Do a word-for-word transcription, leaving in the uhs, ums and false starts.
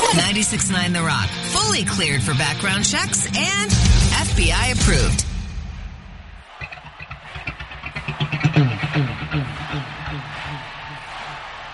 ninety-six point nine The Rock, fully cleared for background checks and F B I approved.